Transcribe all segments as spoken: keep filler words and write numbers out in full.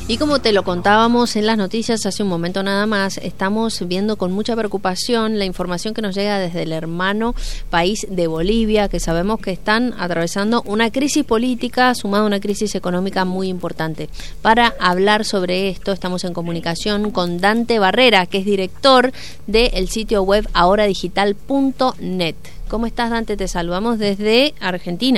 Y como te lo contábamos en las noticias hace un momento nada más, estamos viendo con mucha preocupación la información que nos llega desde el hermano país de Bolivia, que sabemos que están atravesando una crisis política sumada a una crisis económica muy importante. Para hablar sobre esto estamos en comunicación con Dante Barrera, que es director del sitio web ahora digital punto net. ¿Cómo estás, Dante? Te saludamos desde Argentina.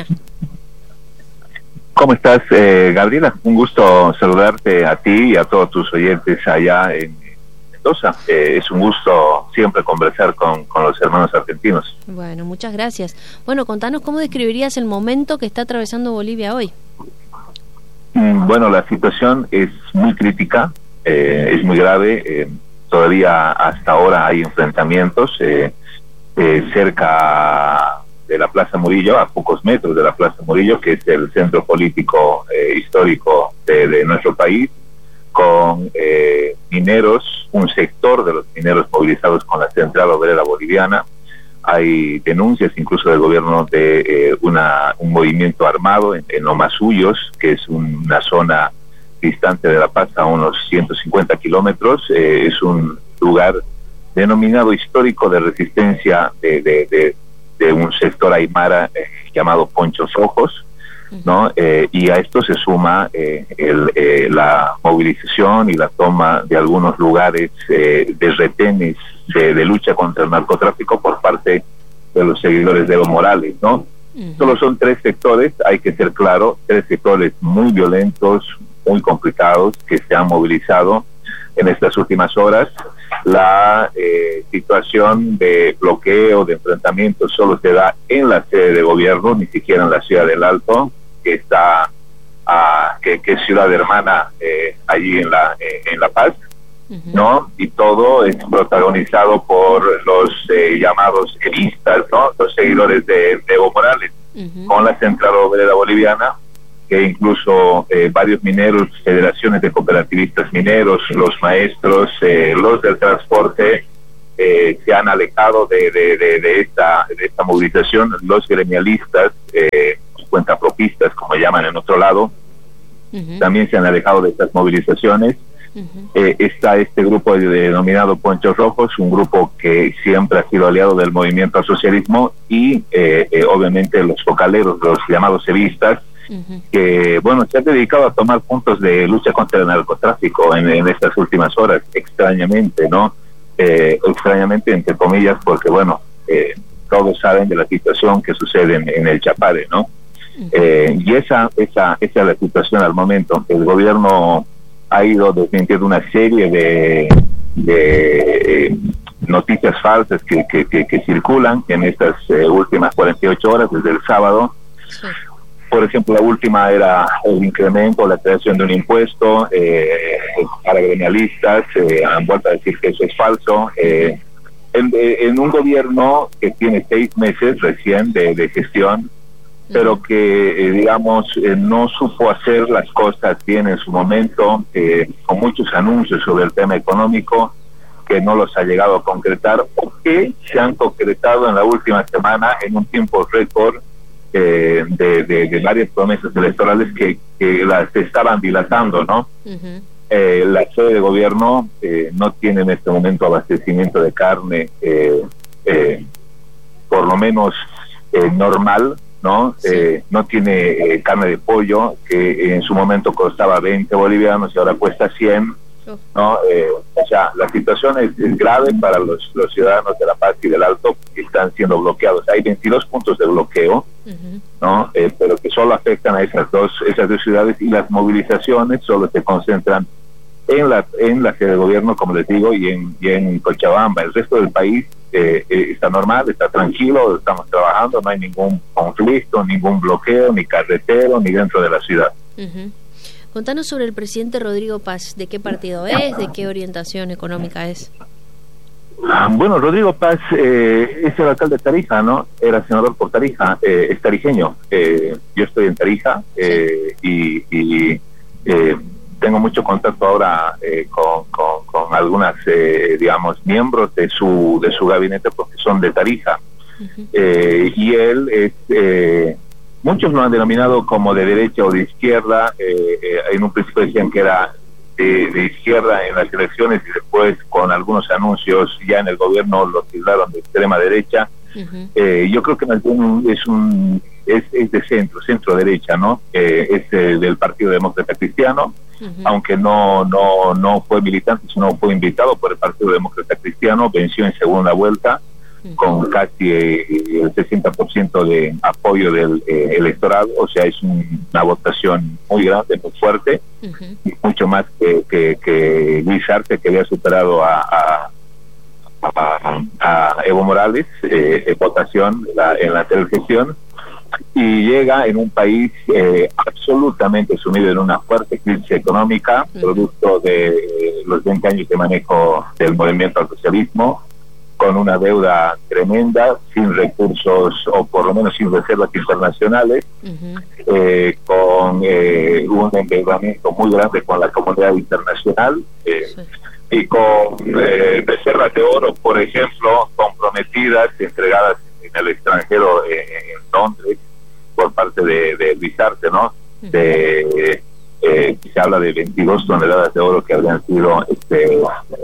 ¿Cómo estás, eh, Gabriela? Un gusto saludarte a ti y a todos tus oyentes allá en Mendoza. Eh, es un gusto siempre conversar con, con los hermanos argentinos. Bueno, muchas gracias. Bueno, contanos cómo describirías el momento que está atravesando Bolivia hoy. Mm, bueno, la situación es muy crítica, eh, es muy grave. Eh, todavía hasta ahora hay enfrentamientos eh, eh, cerca de la Plaza Murillo, a pocos metros de la Plaza Murillo, que es el centro político eh, histórico de, de nuestro país, con eh, mineros, un sector de los mineros movilizados con la Central Obrera Boliviana. Hay denuncias incluso del gobierno de eh, una, un movimiento armado en, en Lomasuyos, que es un, una zona distante de La Paz a unos ciento cincuenta kilómetros. Eh, es un lugar denominado histórico de resistencia de, de, de de un sector aymara eh, llamado Ponchos Rojos, ¿no? Eh, y a esto se suma eh, el, eh, la movilización y la toma de algunos lugares eh, de retenes de, de lucha contra el narcotráfico por parte de los seguidores de Evo Morales, ¿no? Uh-huh. Solo son tres sectores, hay que ser claro, tres sectores muy violentos, muy complicados, que se han movilizado en estas últimas horas. La eh, situación de bloqueo, de enfrentamiento, solo se da en la sede de gobierno, ni siquiera en la ciudad del Alto, que está, a, que, que es ciudad hermana eh, allí en la eh, en La Paz, uh-huh. ¿no? Y todo es protagonizado por los eh, llamados evistas, ¿no? Los seguidores de, de Evo Morales, uh-huh. con la Central Obrera Boliviana, que incluso eh, varios mineros, federaciones de cooperativistas mineros, los maestros, eh, los del transporte, eh, se han alejado de, de, de, de, esta, de esta movilización. Los gremialistas, eh, cuentapropistas, como llaman en otro lado, uh-huh. también se han alejado de estas movilizaciones. Uh-huh. Eh, está este grupo denominado Ponchos Rojos, un grupo que siempre ha sido aliado del movimiento al socialismo, y eh, eh, obviamente los focaleros, los llamados evistas, Uh-huh. que bueno, se han dedicado a tomar puntos de lucha contra el narcotráfico en, en estas últimas horas, extrañamente, ¿no? Eh, extrañamente, entre comillas, porque bueno, eh, todos saben de la situación que sucede en, en el Chapare, ¿no? Uh-huh. Eh, y esa, esa, esa es la situación al momento. El gobierno ha ido desmintiendo una serie de, de eh, noticias falsas que, que, que, que circulan en estas eh, últimas cuarenta y ocho horas, desde el sábado. Sí. Por ejemplo, la última era el incremento, la creación de un impuesto eh, para gremialistas. Eh, han vuelto a decir que eso es falso. Eh, en, en un gobierno que tiene seis meses recién de, de gestión, pero que, eh, digamos, eh, no supo hacer las cosas bien en su momento, eh, con muchos anuncios sobre el tema económico que no los ha llegado a concretar, o que se han concretado en la última semana en un tiempo récord. Eh, de, de, de varias promesas electorales que, que las estaban dilatando, ¿no? Uh-huh. Eh, la sede de gobierno eh, no tiene en este momento abastecimiento de carne, eh, eh, por lo menos eh, normal, ¿no? Sí. Eh, no tiene eh, carne de pollo, que en su momento costaba veinte bolivianos y ahora cuesta cien, ¿no? Eh, o sea, la situación es, es grave para los, los ciudadanos de La Paz y del Alto, que están siendo bloqueados. Hay veintidós puntos de bloqueo, uh-huh. ¿no? Eh, pero que solo afectan a esas dos esas dos ciudades, y las movilizaciones solo se concentran en la en la sede de gobierno, como les digo, y en, y en Cochabamba. El resto del país eh, eh, está normal, está tranquilo, estamos trabajando, no hay ningún conflicto, ningún bloqueo, ni carretero, ni dentro de la ciudad. Uh-huh. Contanos sobre el presidente Rodrigo Paz. ¿De qué partido es? ¿De qué orientación económica es? Bueno, Rodrigo Paz eh, es el alcalde de Tarija, ¿no? Era senador por Tarija, eh, es tarijeño. Eh, yo estoy en Tarija eh, sí. y, y eh, tengo mucho contacto ahora eh, con, con, con algunas, eh, digamos, miembros de su de su gabinete, porque son de Tarija. Uh-huh. eh, y él es... Eh, muchos lo han denominado como de derecha o de izquierda. Eh, eh, en un principio decían que era de, de izquierda en las elecciones y después con algunos anuncios ya en el gobierno los tildaron de extrema derecha. Uh-huh. eh, yo creo que es un es, es de centro, centro derecha, ¿no? Eh, es eh, del Partido Demócrata Cristiano, uh-huh. aunque no no no fue militante, sino fue invitado por el Partido Demócrata Cristiano, venció en segunda vuelta uh-huh. con casi eh, el sesenta por ciento de apoyo del eh, electorado, o sea, es un, una votación muy grande, muy fuerte, uh-huh. y mucho más que, que, que Luis Arce, que había superado a, a A, a Evo Morales eh, en votación la, en la televisión, y llega en un país eh, absolutamente sumido en una fuerte crisis económica, uh-huh. producto de eh, los veinte años de manejo del movimiento al socialismo, con una deuda tremenda, sin recursos o por lo menos sin reservas internacionales, uh-huh. eh, con eh, un endeudamiento muy grande con la comunidad internacional, eh, sí. y con eh, reservas de oro, por ejemplo, comprometidas, entregadas en el extranjero, eh, en Londres, por parte de, de Luis Arce, ¿no? Uh-huh. De, eh, se habla de veintidós toneladas de oro que habrían sido este,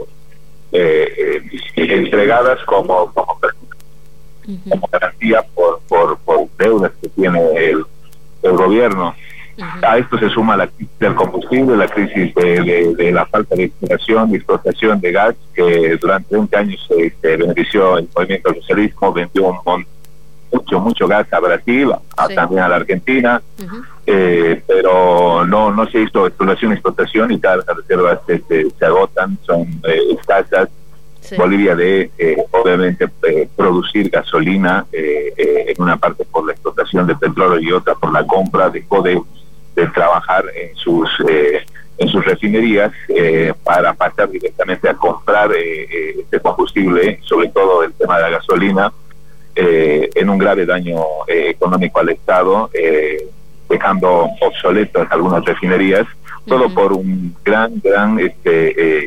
eh, eh, entregadas como como, uh-huh. como garantía por, por, por deudas que tiene el, el gobierno. Uh-huh. A esto se suma la crisis del combustible, la crisis de, de, de la falta de exploración y explotación de gas, que durante veinte años se este, benefició el movimiento del socialismo, vendió un montón, mucho, mucho gas a Brasil, a, sí. también a la Argentina, uh-huh. eh, pero no no se hizo exploración y explotación, y cada vez las reservas este, se agotan, son eh, escasas. Sí. Bolivia de, eh, obviamente, eh, producir gasolina, eh, eh, en una parte por la explotación de petróleo y otra por la compra, dejó de, de trabajar en sus eh, en sus refinerías eh, para pasar directamente a comprar eh, eh, este combustible, sobre todo el tema de la gasolina, eh, en un grave daño eh, económico al Estado, eh, dejando obsoletas algunas refinerías, uh-huh. todo por un gran, gran este eh,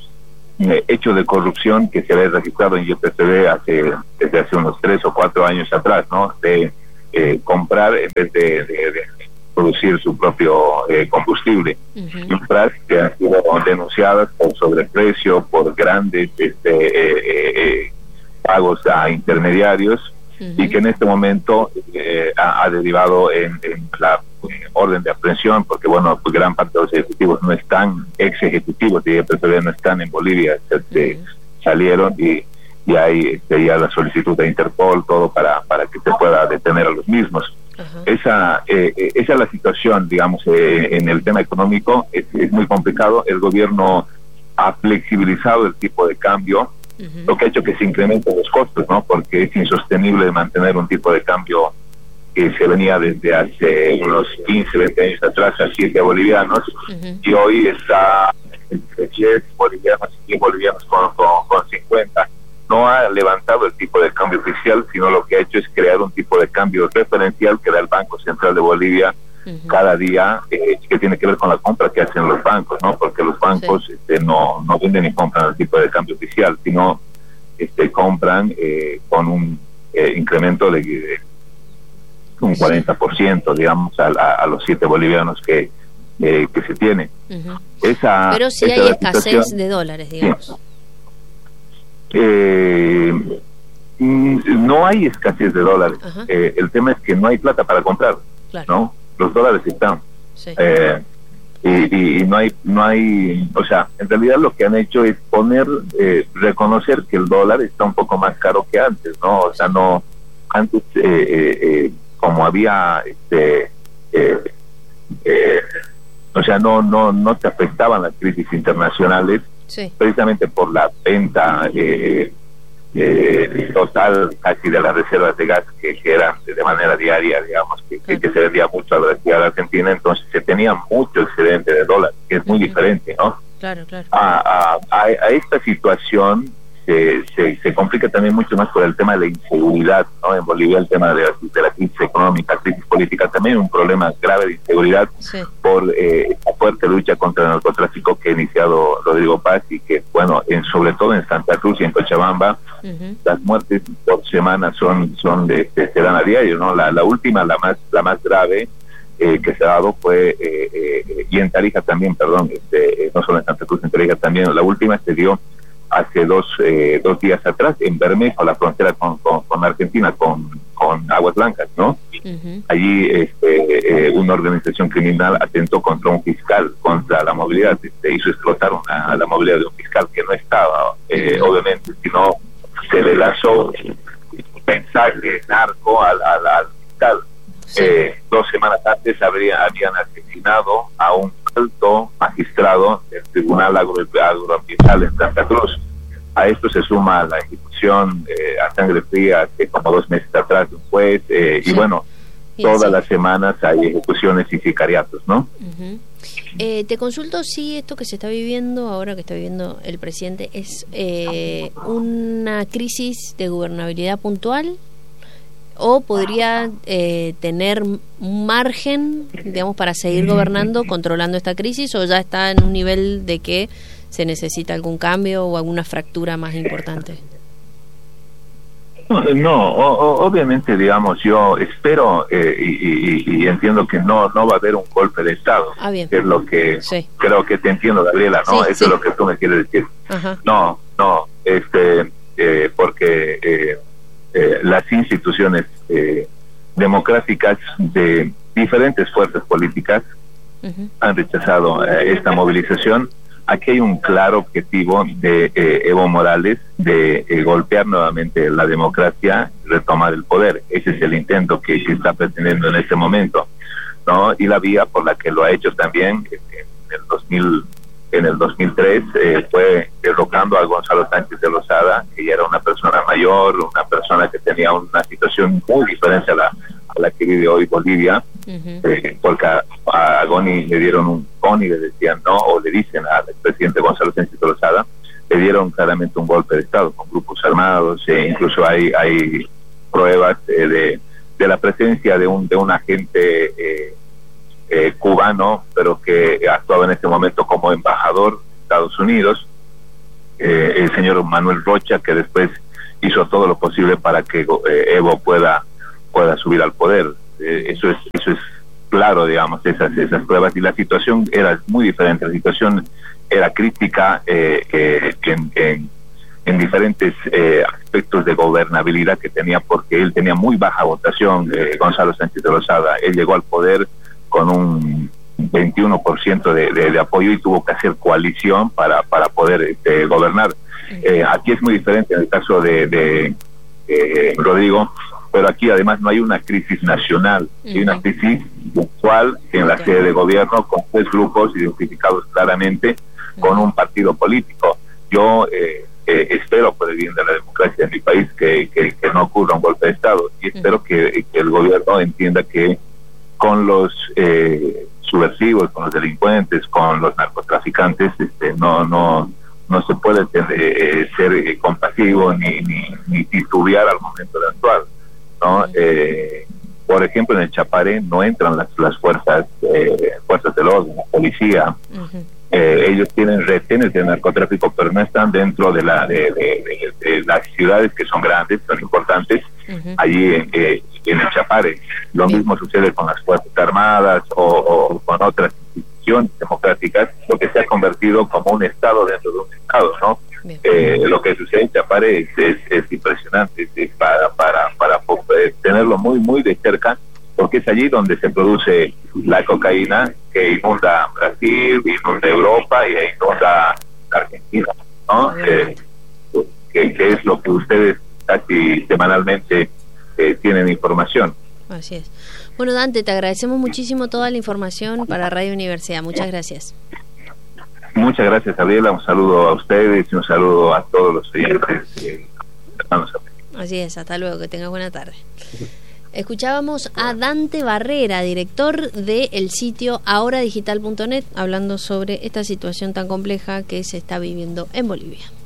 hecho de corrupción que se había registrado en Y P F B hace, desde hace unos tres o cuatro años atrás, ¿no? De eh, comprar en vez de, de, de producir su propio eh, combustible. Uh-huh. Compras que han sido denunciadas por sobreprecio, por grandes este, eh, eh, pagos a intermediarios, uh-huh. y que en este momento eh, ha, ha derivado en, en la eh, orden de aprehensión, porque bueno, pues gran parte de los ejecutivos no están, ex ejecutivos de Y P F B no están en Bolivia, este, uh-huh. salieron y, y hay este, ya la solicitud de Interpol, todo para, para que se pueda detener a los mismos. Uh-huh. Esa eh, esa es la situación, digamos, eh, en el tema económico. Es, es muy complicado. El gobierno ha flexibilizado el tipo de cambio, uh-huh. lo que ha hecho que se incrementen los costos, ¿no? Porque es insostenible mantener un tipo de cambio que se venía desde hace unos quince, veinte años atrás a siete bolivianos, uh-huh. y hoy está entre diez bolivianos y diez bolivianos con, con, con cincuenta. No ha levantado el tipo de cambio oficial, sino lo que ha hecho es crear un tipo de cambio referencial que da el Banco Central de Bolivia uh-huh. cada día, eh, que tiene que ver con la compra que hacen los bancos, ¿no? Porque los bancos sí. este, no no venden ni compran el tipo de cambio oficial, sino este compran eh, con un eh, incremento de, de un cuarenta por ciento, digamos, a, a, a los siete bolivianos que eh, que se tiene. Uh-huh. Esa, Pero si esa hay escasez de dólares, digamos. Sí. Eh, no hay escasez de dólares. Uh-huh. eh, el tema es que no hay plata para comprar, claro. ¿no? Los dólares están, sí. eh, y, y, y no hay no hay o sea, en realidad lo que han hecho es poner eh, reconocer que el dólar está un poco más caro que antes, ¿no? O sea, no antes eh, eh, eh, como había este eh, eh, o sea, no no no te afectaban las crisis internacionales. Sí. Precisamente por la venta eh, eh, total casi de las reservas de gas que, que eran de manera diaria, digamos, que, que, que se vendía mucho a la, a la Argentina, entonces se tenía mucho excedente de dólares, que es muy uh-huh. diferente, ¿no? Claro, claro. A, a, a, a esta situación se, se, se complica también mucho más por el tema de la inseguridad, ¿no? En Bolivia el tema de, de la crisis económica, crisis política, también un problema grave de inseguridad, sí. por eh, la fuerte lucha contra el narcotráfico que ha iniciado Rodrigo Paz, y que, bueno, en, sobre todo en Santa Cruz y en Cochabamba, uh-huh. las muertes por semana son son de, de, se dan a diario, ¿no? La, la última, la más la más grave, eh, que se ha dado fue, eh, eh, y en Tarija también, perdón, este, no solo en Santa Cruz, en Tarija también, la última se dio hace dos eh, dos días atrás en Bermejo, la frontera con, con, con Argentina, con, con Aguas Blancas, ¿no? Uh-huh. Allí este, eh, una organización criminal atentó contra un fiscal, contra la movilidad, este, hizo explotar una, la movilidad de un fiscal que no estaba, eh, uh-huh. obviamente, sino se le lanzó un mensaje narco al, al, al fiscal. Sí. Eh, dos semanas antes habría, habían asesinado a un alto magistrado del Tribunal Agro, Agroambiental en Santa Cruz. A esto se suma la ejecución eh, a sangre fría hace como dos meses atrás de un juez, eh, sí. y bueno, y todas sí. las semanas hay ejecuciones y sicariatos, ¿no? Uh-huh. Eh, te consulto si esto que se está viviendo, ahora que está viviendo el presidente, es eh, una crisis de gobernabilidad puntual, o podría eh, tener un margen, digamos, para seguir gobernando, controlando esta crisis, o ya está en un nivel de que se necesita algún cambio o alguna fractura más importante. No, no o, obviamente, digamos, yo espero eh, y, y, y entiendo que no no va a haber un golpe de Estado, ah, bien. que es lo que sí. creo que te entiendo, Gabriela, ¿no? Sí, Eso sí. es lo que tú me quieres decir. Ajá. No, no, este, eh, porque eh, eh, las instituciones eh, democráticas de diferentes fuerzas políticas uh-huh. han rechazado eh, esta movilización. Aquí hay un claro objetivo de eh, Evo Morales de eh, golpear nuevamente la democracia, retomar el poder. Ese es el intento que se está pretendiendo en este momento, ¿no? Y la vía por la que lo ha hecho también en, en el dos mil, en el dos mil tres eh, fue derrocando a Gonzalo Sánchez de Lozada, que ya era una persona mayor, una persona que tenía una situación muy diferente a la a la que vive hoy Bolivia, uh-huh. eh, porque a, a Goni le dieron un Goni, le decían no, o le dicen al expresidente Gonzalo Sánchez de Lozada, le dieron claramente un golpe de Estado con grupos armados, eh, incluso hay hay pruebas eh, de, de la presencia de un de un agente eh, eh, cubano, pero que actuaba en este momento como embajador de Estados Unidos, eh, el señor Manuel Rocha, que después hizo todo lo posible para que eh, Evo pueda pueda subir al poder. Eh, eso es eso es claro, digamos, esas esas pruebas, y la situación era muy diferente. La situación era crítica eh, eh, en, en, en diferentes eh, aspectos de gobernabilidad que tenía, porque él tenía muy baja votación, eh, Gonzalo Sánchez de Lozada. Él llegó al poder con un veintiuno por ciento de, de, de apoyo y tuvo que hacer coalición para, para poder este, gobernar. Eh, aquí es muy diferente en el caso de, de eh, Rodrigo, pero aquí además no hay una crisis nacional, uh-huh. hay una crisis puntual en la sede de gobierno, con tres grupos identificados claramente uh-huh. con un partido político. Yo eh, eh, espero, por el bien de la democracia en mi país, que, que, que no ocurra un golpe de Estado, y espero uh-huh. que, que el gobierno entienda que con los eh, subversivos, con los delincuentes, con los narcotraficantes, este, no no no se puede eh, ser eh, compasivo ni, ni, ni titubear al momento de actuar, ¿no? Eh, por ejemplo, en el Chapare no entran las, las fuerzas eh, fuerzas del orden, la policía. Uh-huh. Eh, ellos tienen retenes de narcotráfico, pero no están dentro de la de, de, de, de las ciudades que son grandes, son importantes. Uh-huh. Allí en, eh, en el Chapare. Lo Bien. mismo sucede con las Fuerzas Armadas o, o con otras instituciones democráticas, lo que se ha convertido como un Estado dentro de un Estado, ¿no? Eh, lo que sucede en Chapare es, es, es impresionante, es para, para, para, para tenerlo muy, muy de cerca, porque es allí donde se produce la cocaína que inunda Brasil, inunda Europa y inunda Argentina, ¿no? Eh, que, que es lo que ustedes casi semanalmente eh, tienen información. Así es. Bueno, Dante, te agradecemos muchísimo toda la información para Radio Universidad. Muchas gracias. Muchas gracias, Gabriela. Un saludo a ustedes y un saludo a todos los oyentes. Eh, Así es, hasta luego, que tengas buena tarde. Escuchábamos a Dante Barrera, director del sitio ahora digital punto net, hablando sobre esta situación tan compleja que se está viviendo en Bolivia.